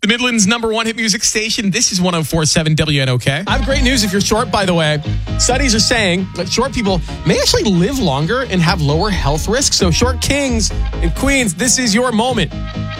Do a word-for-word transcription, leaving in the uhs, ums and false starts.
Midland's number one hit music station. This is one oh four point seven W N O K. I have great news if you're short, by the way. Studies are saying that short people may actually live longer and have lower health risks. So short kings and queens, this is your moment.